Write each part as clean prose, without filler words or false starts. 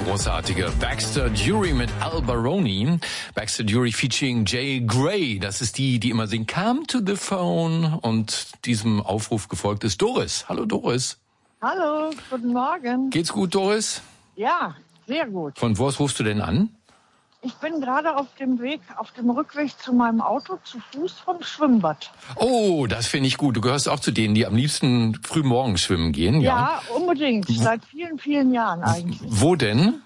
großartige Baxter Dury mit Al Baroni. Baxter Dury featuring Jay Gray. Das ist die immer singt Come to the Phone. Und diesem Aufruf gefolgt ist Doris. Hallo Doris. Hallo, guten Morgen. Geht's gut, Doris? Ja, sehr gut. Von wo aus rufst du denn an? Ich bin gerade auf dem Rückweg zu meinem Auto, zu Fuß vom Schwimmbad. Oh, das finde ich gut. Du gehörst auch zu denen, die am liebsten früh morgens schwimmen gehen, ja? Ja, unbedingt. Seit vielen, vielen Jahren eigentlich. Wo denn?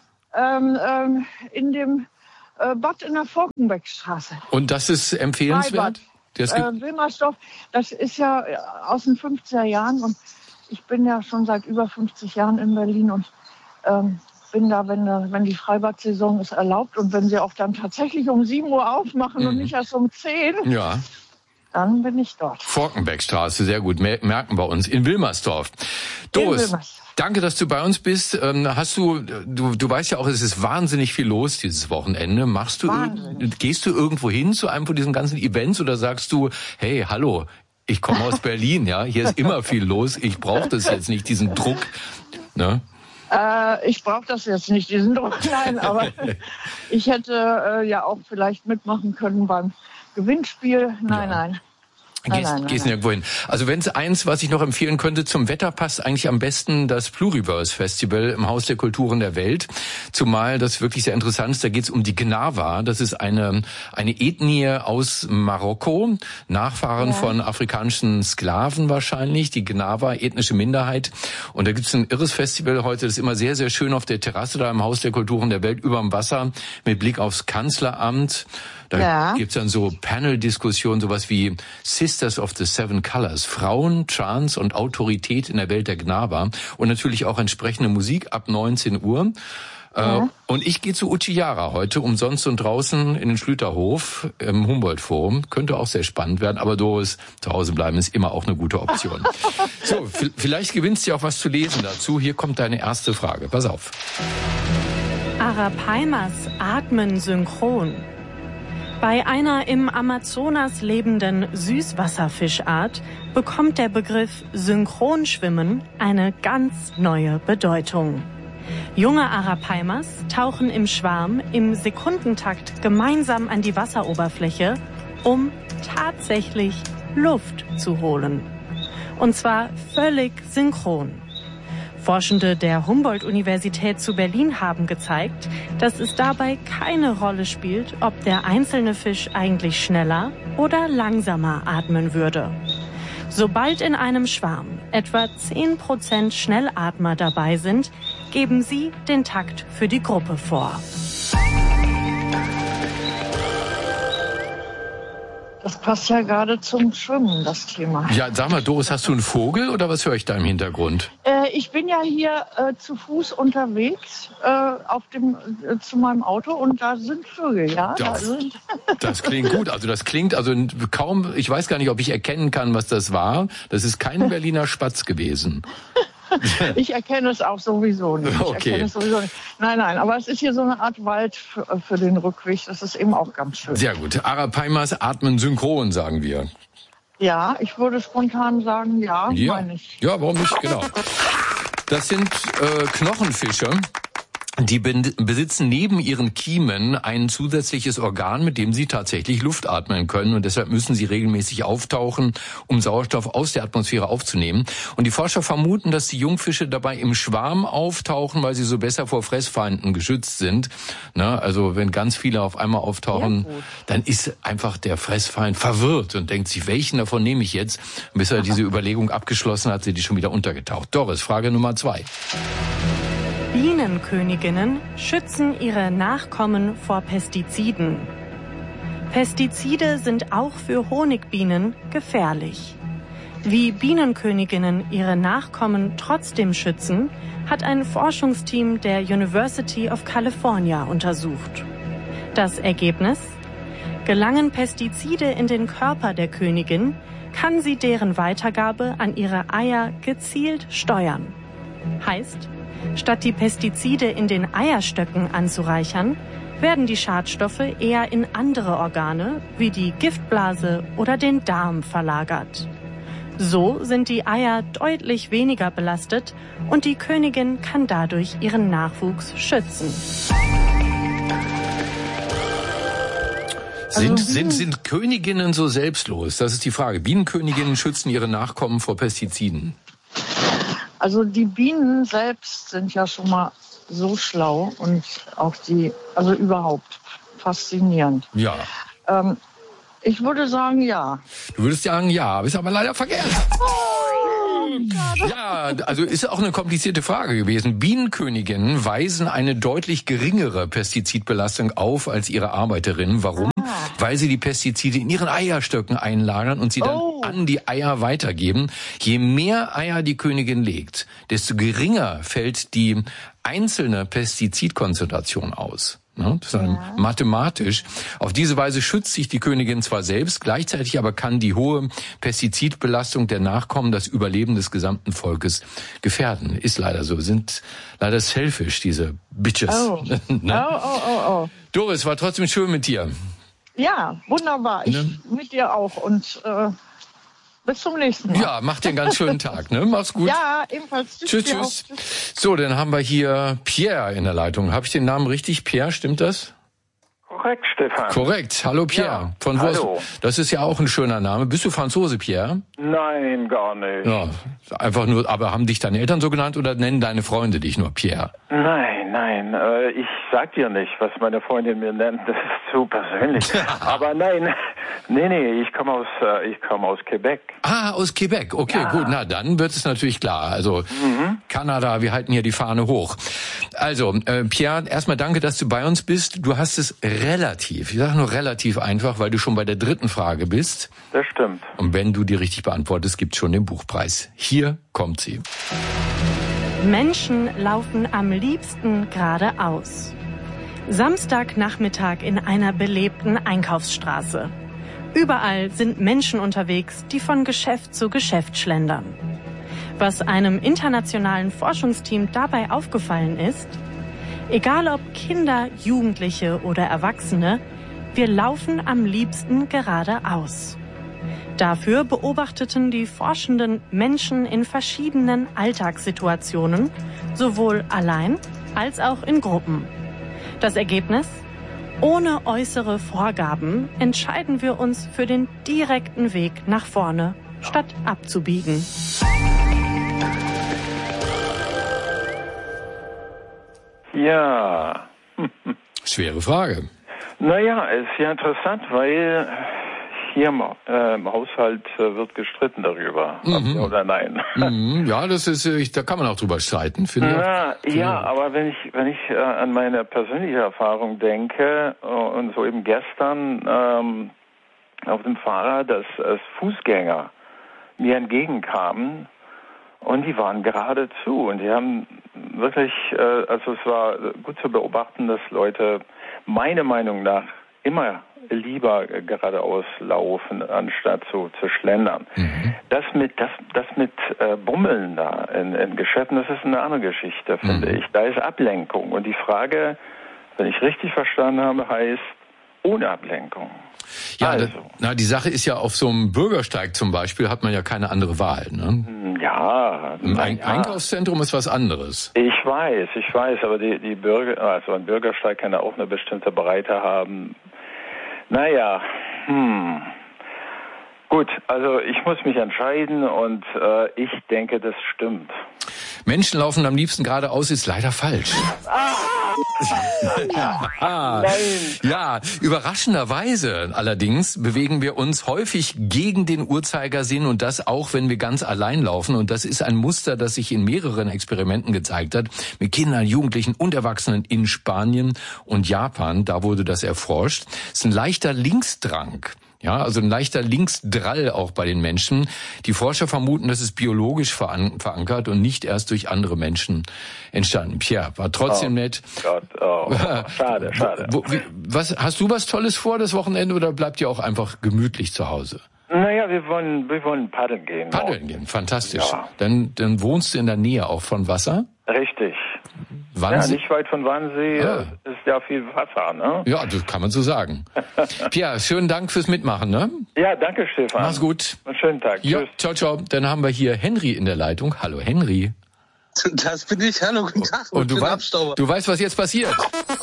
In dem Bad in der Forkenbeckstraße. Und das ist empfehlenswert? Wilmersdorf, das ist ja aus den 50er Jahren und ich bin ja schon seit über 50 Jahren in Berlin und bin da, wenn die Freibad-Saison ist erlaubt und wenn sie auch dann tatsächlich um 7 Uhr aufmachen und nicht erst um 10, ja, dann bin ich dort. Forkenbeckstraße, sehr gut, merken wir uns, in Wilmersdorf. Doris, danke, dass du bei uns bist. Du weißt ja auch, es ist wahnsinnig viel los dieses Wochenende. Gehst du irgendwo hin zu einem von diesen ganzen Events oder sagst du, hey, hallo, ich komme aus Berlin, ja, hier ist immer viel los, ich brauche das jetzt nicht, diesen Druck, ne? Ich brauche das jetzt nicht, diesen Druck, nein, aber ich hätte ja auch vielleicht mitmachen können beim Gewinnspiel. Nein. Gehst nirgendwo hin. Also wenn es eins, was ich noch empfehlen könnte, zum Wetter passt eigentlich am besten das Pluriverse Festival im Haus der Kulturen der Welt. Zumal das wirklich sehr interessant ist, da geht es um die Gnawa. Das ist eine Ethnie aus Marokko, Nachfahren von afrikanischen Sklaven wahrscheinlich, die Gnawa, ethnische Minderheit. Und da gibt es ein irres Festival heute, das ist immer sehr, sehr schön auf der Terrasse da im Haus der Kulturen der Welt, überm Wasser, mit Blick aufs Kanzleramt. Da gibt's dann so Panel-Diskussionen, sowas wie Sisters of the Seven Colors, Frauen, Trans und Autorität in der Welt der Gnawa und natürlich auch entsprechende Musik ab 19 Uhr. Und ich gehe zu Uchiara heute, umsonst und draußen in den Schlüterhof im Humboldt-Forum. Könnte auch sehr spannend werden, aber Doris, zu Hause bleiben ist immer auch eine gute Option. So, vielleicht gewinnst du auch was zu lesen dazu. Hier kommt deine erste Frage. Pass auf. Arapaimas atmen synchron. Bei einer im Amazonas lebenden Süßwasserfischart bekommt der Begriff Synchronschwimmen eine ganz neue Bedeutung. Junge Arapaimas tauchen im Schwarm im Sekundentakt gemeinsam an die Wasseroberfläche, um tatsächlich Luft zu holen. Und zwar völlig synchron. Forschende der Humboldt-Universität zu Berlin haben gezeigt, dass es dabei keine Rolle spielt, ob der einzelne Fisch eigentlich schneller oder langsamer atmen würde. Sobald in einem Schwarm etwa 10% Schnellatmer dabei sind, geben sie den Takt für die Gruppe vor. Das passt ja gerade zum Schwimmen, das Thema. Ja, sag mal, Doris, hast du einen Vogel oder was höre ich da im Hintergrund? Ich bin ja hier zu Fuß unterwegs zu meinem Auto und da sind Vögel, ja. Das klingt gut. Also das klingt kaum, ich weiß gar nicht, ob ich erkennen kann, was das war. Das ist kein Berliner Spatz gewesen. Ich erkenne es auch sowieso nicht. Okay. Nein, aber es ist hier so eine Art Wald für den Rückweg. Das ist eben auch ganz schön. Sehr gut. Arapaimas atmen synchron, sagen wir. Ja, ich würde spontan sagen, meine ich. Ja, warum nicht? Genau. Das sind Knochenfische. Die besitzen neben ihren Kiemen ein zusätzliches Organ, mit dem sie tatsächlich Luft atmen können. Und deshalb müssen sie regelmäßig auftauchen, um Sauerstoff aus der Atmosphäre aufzunehmen. Und die Forscher vermuten, dass die Jungfische dabei im Schwarm auftauchen, weil sie so besser vor Fressfeinden geschützt sind. Also wenn ganz viele auf einmal auftauchen, dann ist einfach der Fressfeind verwirrt und denkt sich, welchen davon nehme ich jetzt? Und bis er diese Überlegung abgeschlossen hat, sind die schon wieder untergetaucht. Doris, Frage Nummer 2. Bienenköniginnen schützen ihre Nachkommen vor Pestiziden. Pestizide sind auch für Honigbienen gefährlich. Wie Bienenköniginnen ihre Nachkommen trotzdem schützen, hat ein Forschungsteam der University of California untersucht. Das Ergebnis? Gelangen Pestizide in den Körper der Königin, kann sie deren Weitergabe an ihre Eier gezielt steuern. Heißt, statt die Pestizide in den Eierstöcken anzureichern, werden die Schadstoffe eher in andere Organe wie die Giftblase oder den Darm verlagert. So sind die Eier deutlich weniger belastet und die Königin kann dadurch ihren Nachwuchs schützen. Sind Königinnen so selbstlos? Das ist die Frage. Bienenköniginnen schützen ihre Nachkommen vor Pestiziden. Also die Bienen selbst sind ja schon mal so schlau und auch also überhaupt faszinierend. Ja. Ich würde sagen, ja. Du würdest sagen, ja, bist aber leider verkehrt. Ja, also ist auch eine komplizierte Frage gewesen. Bienenköniginnen weisen eine deutlich geringere Pestizidbelastung auf als ihre Arbeiterinnen. Warum? Weil sie die Pestizide in ihren Eierstöcken einlagern und sie dann an die Eier weitergeben. Je mehr Eier die Königin legt, desto geringer fällt die einzelne Pestizidkonzentration aus. Das ist mathematisch. Auf diese Weise schützt sich die Königin zwar selbst, gleichzeitig aber kann die hohe Pestizidbelastung der Nachkommen das Überleben des gesamten Volkes gefährden. Ist leider so. Sind leider selfish, diese Bitches. Oh. Doris, war trotzdem schön mit dir. Ja, wunderbar. Ich mit dir auch. Und bis zum nächsten Mal. Ja, mach dir einen ganz schönen Tag. Ne? Mach's gut. Ja, ebenfalls. Tschüss. So, dann haben wir hier Pierre in der Leitung. Habe ich den Namen richtig? Pierre, stimmt das? Korrekt, Stefan. Korrekt. Hallo, Pierre. Ja. Von wo? Hallo. Das ist ja auch ein schöner Name. Bist du Franzose, Pierre? Nein, gar nicht. Ja, einfach nur, aber haben dich deine Eltern so genannt oder nennen deine Freunde dich nur Pierre? Nein. Ich sag dir nicht, was meine Freundin mir nennt. Das ist zu persönlich. Aber nein. Nee, ich komme aus Quebec. Ah, aus Quebec. Okay, gut. Na, dann wird es natürlich klar. Also, Kanada, wir halten hier die Fahne hoch. Also, Pierre, erstmal danke, dass du bei uns bist. Du hast es relativ, ich sage nur relativ einfach, weil du schon bei der dritten Frage bist. Das stimmt. Und wenn du die richtig beantwortest, gibt's schon den Buchpreis. Hier kommt sie. Menschen laufen am liebsten geradeaus. Samstagnachmittag in einer belebten Einkaufsstraße. Überall sind Menschen unterwegs, die von Geschäft zu Geschäft schlendern. Was einem internationalen Forschungsteam dabei aufgefallen ist: Egal ob Kinder, Jugendliche oder Erwachsene, wir laufen am liebsten geradeaus. Dafür beobachteten die Forschenden Menschen in verschiedenen Alltagssituationen, sowohl allein als auch in Gruppen. Das Ergebnis? Ohne äußere Vorgaben entscheiden wir uns für den direkten Weg nach vorne, statt abzubiegen. Ja. Schwere Frage. Naja, es ist ja interessant, weil hier im Haushalt wird gestritten darüber, ja oder nein. Ja, das ist, da kann man auch drüber streiten, finde ich. Ja, aber wenn ich an meine persönliche Erfahrung denke und so eben gestern auf dem Fahrrad, dass Fußgänger mir entgegenkamen und die waren geradezu und die haben wirklich, also es war gut zu beobachten, dass Leute meiner Meinung nach immer lieber geradeaus laufen, anstatt zu schlendern. Das mit Bummeln da in Geschäften, das ist eine andere Geschichte, finde ich. Da ist Ablenkung. Und die Frage, wenn ich richtig verstanden habe, heißt ohne Ablenkung. Ja, also. Die Sache ist ja, auf so einem Bürgersteig zum Beispiel hat man ja keine andere Wahl. Ne? Ja. Ein Einkaufszentrum ist was anderes. Ich weiß, aber die Bürger, also ein Bürgersteig kann ja auch eine bestimmte Breite haben. Naja, Gut, also ich muss mich entscheiden und ich denke, das stimmt. Menschen laufen am liebsten geradeaus ist leider falsch. Nein. Ja, überraschenderweise allerdings bewegen wir uns häufig gegen den Uhrzeigersinn und das auch, wenn wir ganz allein laufen. Und das ist ein Muster, das sich in mehreren Experimenten gezeigt hat, mit Kindern, Jugendlichen und Erwachsenen in Spanien und Japan. Da wurde das erforscht. Es ist ein leichter Linksdrang. Ja, also ein leichter Linksdrall auch bei den Menschen. Die Forscher vermuten, das ist biologisch verankert und nicht erst durch andere Menschen entstanden. Pierre, war trotzdem nett. Gott, schade. Hast du was Tolles vor das Wochenende oder bleibt ihr auch einfach gemütlich zu Hause? Naja, wir wollen paddeln gehen. Paddeln gehen, fantastisch. Ja. Dann wohnst du in der Nähe auch von Wasser? Richtig. Wannsee? Ja, nicht weit von Wannsee. Ist ja viel Wasser, ne? Ja, das kann man so sagen. Pierre, schönen Dank fürs Mitmachen, ne? Ja, danke, Stefan. Mach's gut. Einen schönen Tag. Ja, Tschüss. ciao, ciao. Dann haben wir hier Henry in der Leitung. Hallo, Henry. Das bin ich. Hallo, guten Tag. Und du weißt, was jetzt passiert?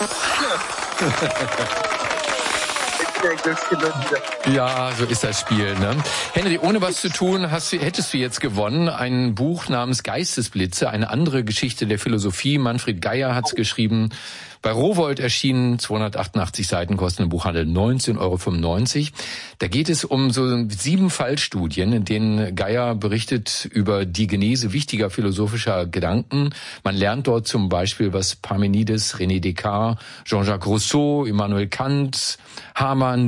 Ja, so ist das Spiel, ne? Henry, ohne was zu tun, hättest du jetzt gewonnen. Ein Buch namens Geistesblitze, eine andere Geschichte der Philosophie. Manfred Geier hat's geschrieben. Bei Rowohlt erschienen, 288 Seiten, kosten im Buchhandel 19,95 €. Da geht es um so 7 Fallstudien, in denen Geier berichtet über die Genese wichtiger philosophischer Gedanken. Man lernt dort zum Beispiel, was Parmenides, René Descartes, Jean-Jacques Rousseau, Immanuel Kant, Hamann,